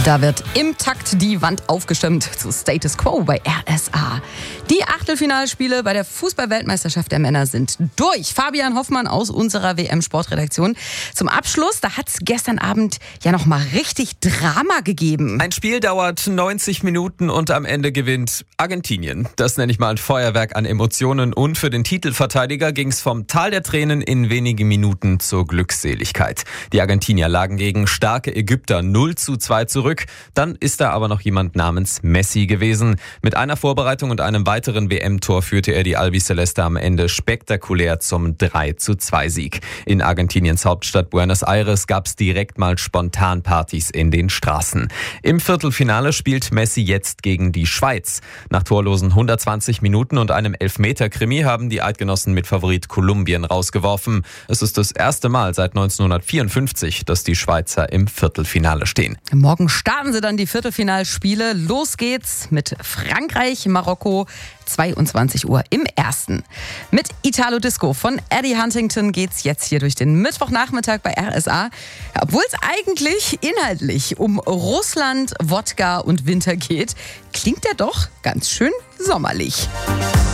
Da wird im Takt die Wand aufgestimmt zu Status Quo bei RSA. Die Achtelfinalspiele bei der Fußball-Weltmeisterschaft der Männer sind durch. Fabian Hoffmann aus unserer WM-Sportredaktion. Zum Abschluss, da hat es gestern Abend ja noch mal richtig Drama gegeben. Ein Spiel dauert 90 Minuten und am Ende gewinnt Argentinien. Das nenne ich mal ein Feuerwerk an Emotionen. Und für den Titelverteidiger ging es vom Tal der Tränen in wenige Minuten zur Glückseligkeit. Die Argentinier lagen gegen starke Ägypter 0:2 zurück. Dann ist da aber noch jemand namens Messi gewesen. Mit einer Vorbereitung und einem weiteren WM-Tor führte er die Albiceleste am Ende spektakulär zum 3:2-Sieg. In Argentiniens Hauptstadt Buenos Aires gab es direkt mal Spontanpartys in den Straßen. Im Viertelfinale spielt Messi jetzt gegen die Schweiz. Nach torlosen 120 Minuten und einem Elfmeter-Krimi haben die Eidgenossen mit Favorit Kolumbien rausgeworfen. Es ist das erste Mal seit 1954, dass die Schweizer im Viertelfinale stehen. Morgen starten sie dann die Viertelfinalspiele. Los geht's mit Frankreich, Marokko, 22 Uhr im ersten. Mit Italo Disco von Eddie Huntington geht's jetzt hier durch den Mittwochnachmittag bei RSA. Obwohl es eigentlich inhaltlich um Russland, Wodka und Winter geht, klingt er doch ganz schön sommerlich.